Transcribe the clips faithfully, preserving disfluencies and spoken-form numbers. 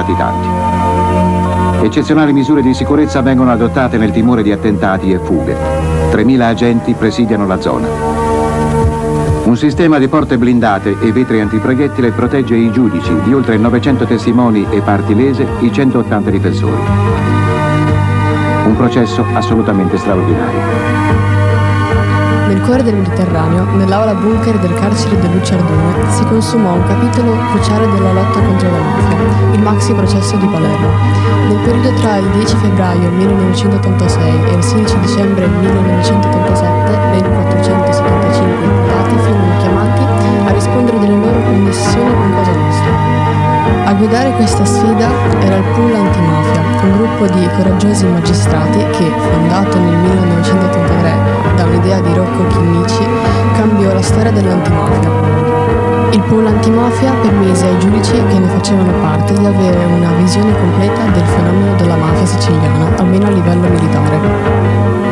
latitanti. Eccezionali misure di sicurezza vengono adottate nel timore di attentati e fughe. tremila agenti presidiano la zona. Un sistema di porte blindate e vetri antiproiettile protegge i giudici, di oltre novecento testimoni e parti lese, i centottanta difensori. Un processo assolutamente straordinario. Nel cuore del Mediterraneo, nell'aula bunker del carcere del Lucciardone, si consumò un capitolo cruciale della lotta contro la mafia, il maxi processo di Palermo. Nel periodo tra il dieci febbraio millenovecentottantasei e il sedici dicembre millenovecentottantasette, ben quattrocentosettantacinque imputati furono chiamati a rispondere delle loro connessioni con Cosa Nostra. A guidare questa sfida era il Pool Antimafia, un gruppo di coraggiosi magistrati che, fondato nel millenovecentottantatré da un'idea di Rocco Chinnici, cambiò la storia dell'antimafia. Il Pool Antimafia permise ai giudici che ne facevano parte di avere una visione completa del fenomeno della mafia siciliana, almeno a livello militare.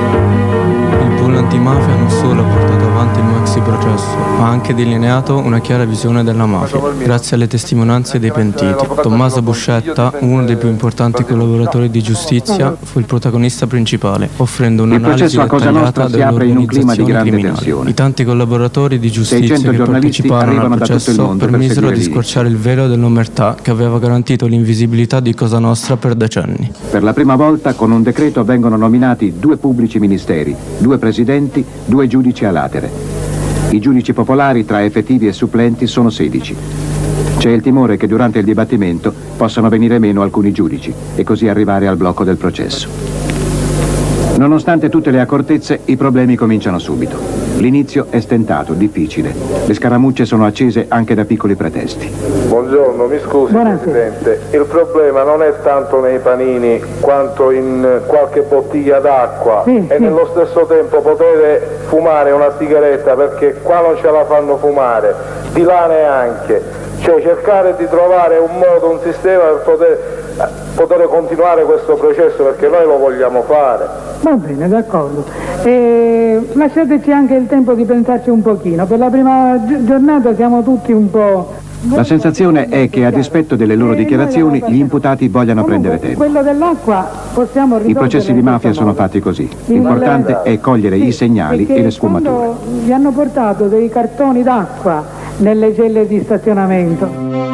Il Pool Antimafia non solo ha portato avanti il maxi processo, ma ha anche delineato una chiara visione della mafia, grazie alle testimonianze dei pentiti. Tommaso Buscetta, uno dei più importanti collaboratori di giustizia, fu il protagonista principale, offrendo un'analisi dettagliata dell'organizzazione criminale. I tanti collaboratori di giustizia che parteciparono al processo permisero di squarciare il velo dell'omertà che aveva garantito l'invisibilità di Cosa Nostra per decenni. Per la prima volta, con un decreto vengono nominati due pubblici ministeri, due presidenti, due giudici a latere. I giudici popolari tra effettivi e supplenti sono sedici. C'è il timore che durante il dibattimento possano venire meno alcuni giudici e così arrivare al blocco del processo. Nonostante tutte le accortezze, i problemi cominciano subito. L'inizio è stentato, difficile. Le scaramucce sono accese anche da piccoli pretesti. Buongiorno, mi scusi Presidente, il problema non è tanto nei panini quanto in qualche bottiglia d'acqua sì, e sì. Nello stesso tempo poter fumare una sigaretta, perché qua non ce la fanno fumare, di là neanche. Cioè cercare di trovare un modo, un sistema per poter, poter continuare questo processo, perché noi lo vogliamo fare. Va bene, d'accordo. E lasciateci anche il tempo di pensarci un pochino. Per la prima gi- giornata siamo tutti un po'... La sensazione è che, a dispetto delle loro dichiarazioni, gli imputati vogliano prendere tempo. Quello dell'acqua possiamo risolvere. I processi di mafia sono fatti così. L'importante è cogliere i segnali e le sfumature. Vi hanno portato dei cartoni d'acqua nelle celle di stazionamento.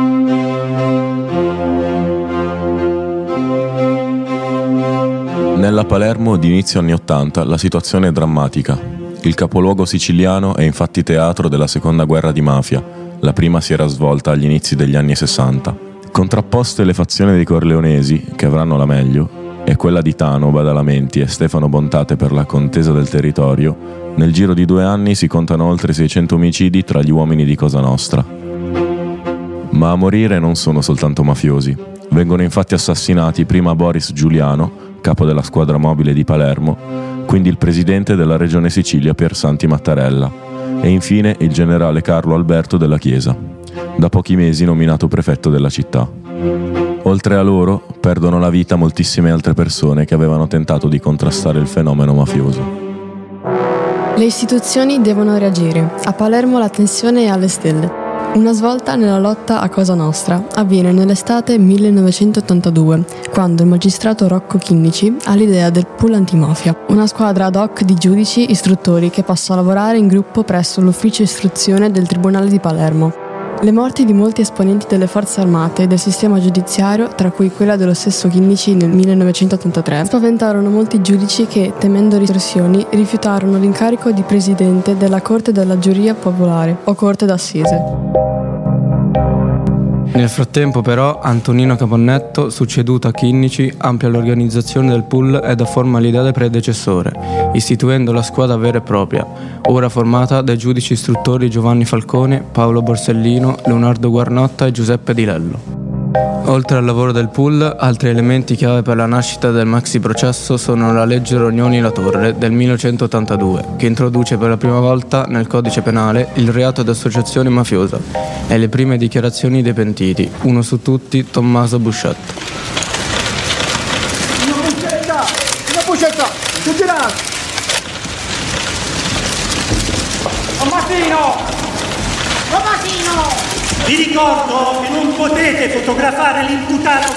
Nella Palermo di inizio anni Ottanta la situazione è drammatica. Il capoluogo siciliano è infatti teatro della seconda guerra di mafia. La prima si era svolta agli inizi degli anni sessanta. Contrapposte le fazioni dei corleonesi, che avranno la meglio, e quella di Tano, Badalamenti e Stefano Bontate per la contesa del territorio, nel giro di due anni si contano oltre seicento omicidi tra gli uomini di Cosa Nostra. Ma a morire non sono soltanto mafiosi. Vengono infatti assassinati prima Boris Giuliano, capo della squadra mobile di Palermo, quindi il presidente della regione Sicilia Piersanti Mattarella, e infine il generale Carlo Alberto della Chiesa, da pochi mesi nominato prefetto della città. Oltre a loro, perdono la vita moltissime altre persone che avevano tentato di contrastare il fenomeno mafioso. Le istituzioni devono reagire. A Palermo la tensione è alle stelle. Una svolta nella lotta a Cosa Nostra avviene nell'estate millenovecentottantadue, quando il magistrato Rocco Chinnici ha l'idea del Pool Antimafia, una squadra ad hoc di giudici istruttori che passa a lavorare in gruppo presso l'ufficio istruzione del Tribunale di Palermo. Le morti di molti esponenti delle forze armate e del sistema giudiziario, tra cui quella dello stesso Chinnici nel millenovecentottantatré, spaventarono molti giudici che, temendo ritorsioni, rifiutarono l'incarico di presidente della Corte della Giuria Popolare o Corte d'Assise. Nel frattempo però Antonino Caponnetto, succeduto a Chinnici, amplia l'organizzazione del pool e dà forma all'idea del predecessore, istituendo la squadra vera e propria, ora formata dai giudici istruttori Giovanni Falcone, Paolo Borsellino, Leonardo Guarnotta e Giuseppe Di Lello. Oltre al lavoro del pool, altri elementi chiave per la nascita del maxi processo sono la legge Rognoni-La Torre del millenovecentottantadue, che introduce per la prima volta nel codice penale il reato di associazione mafiosa, e le prime dichiarazioni dei pentiti, uno su tutti Tommaso Buscetta. Signor Buscetta! Signor Buscetta! Suggerà! Tommasino! Tommasino! Vi ricordo che non potete fotografare l'imputato